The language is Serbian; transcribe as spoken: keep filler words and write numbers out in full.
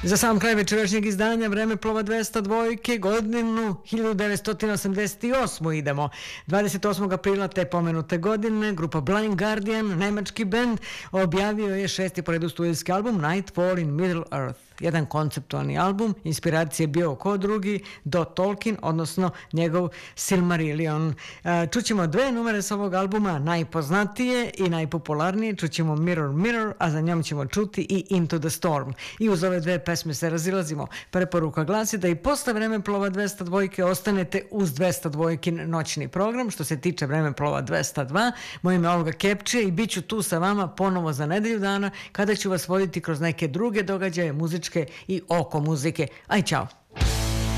Za sam kraj večerašnjeg izdanja Vremeplova dvesta dvojke, godinu hiljadu devetsto osamdeset osmu idemo. dvadeset osmog aprila te pomenute godine grupa Blind Guardian, nemački bend, objavio je šesti po redu studijski album Nightfall in Middle Earth. Jedan konceptualni album, inspiracije bio ko drugi do Tolkien, odnosno njegov Silmarillion. Čućemo dve numere s ovog albuma, najpoznatije i najpopularnije. Čućemo Mirror Mirror, a za njom ćemo čuti i Into the Storm. I uz ove dve pesme se razilazimo. Preporuka glasi da i posle Vremeplova dvesta dvojke ostanete uz dvesta dvojkin noćni program. Što se tiče Vremeplova dvesta dva, moje ime je Olga Kepče i bit ću tu sa vama ponovo za nedelju dana kada ću vas voditi kroz neke druge događaje, muzičke i oko muzike. Aj, čao!